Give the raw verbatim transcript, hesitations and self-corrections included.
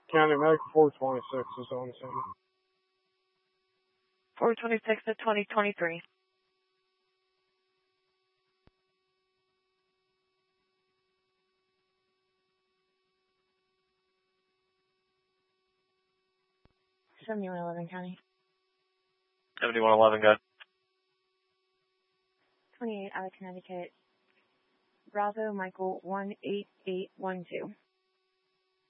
County Medical four twenty-six is on scene. four twenty-six to twenty twenty-three. seventy-one eleven County. seventy-one eleven, good. twenty-eight out of Connecticut. Bravo Michael one eight eight one two.